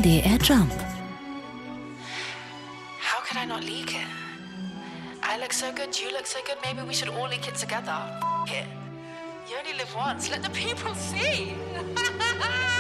MDR Jump. How could I not leak it? I look so good, you look so good, maybe we should all leak it together. F it. You only live once, let the people see.